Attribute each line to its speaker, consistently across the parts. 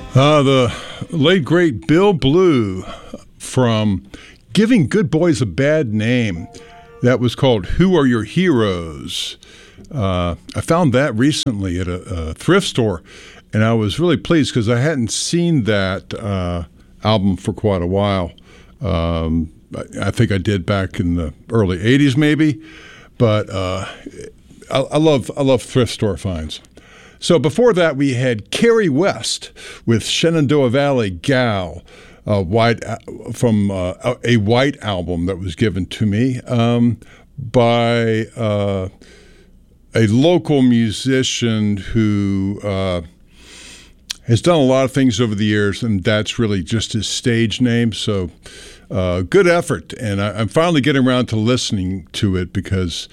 Speaker 1: The late, great Bill Blue from Giving Good Boys a Bad Name. That was called Who Are Your Heroes? I found that recently at a thrift store, and I was really pleased because I hadn't seen that album for quite a while. I think I did back in the early 80s maybe, but I love thrift store finds. So before that, we had Kerry West with Shenandoah Valley Gal, from a white album that was given to me by a local musician who has done a lot of things over the years, and that's really just his stage name. So good effort, and I'm finally getting around to listening to it because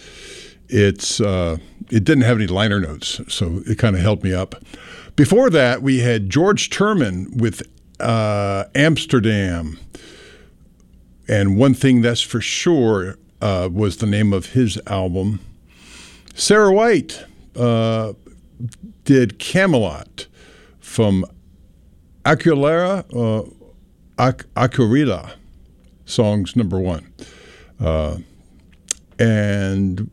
Speaker 1: it didn't have any liner notes, so it kind of helped me up. Before that, we had George Turman with Amsterdam, and One Thing That's For Sure was the name of his album. Sarah White did Camelot from Acuilera, Acuilera, songs number 1. And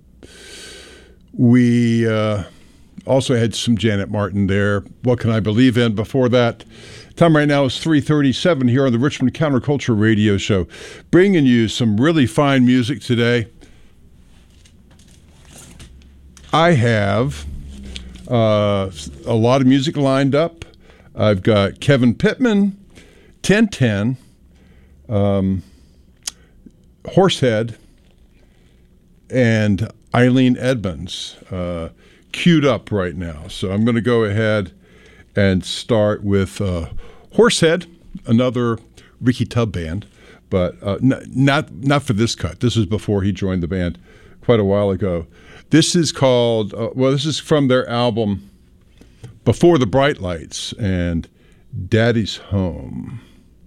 Speaker 1: we also had some Janet Martin there. What Can I Believe In? Before that, time right now is 3:37 here on the Richmond Counterculture Radio Show, bringing you some really fine music today. I have a lot of music lined up. I've got Kevin Pittman, 1010, Horsehead, and Eileen Edmonds queued up right now. So I'm going to go ahead and start with Horsehead, another Ricky Tubb band, but not for this cut. This is before he joined the band quite a while ago. This is called, this is from their album Before the Bright Lights and Daddy's Home.